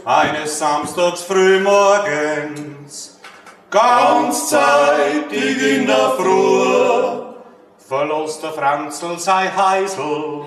eines Samstags frühmorgens, ganz zeitig in der Früh, verlässt der Franzl sein Heisel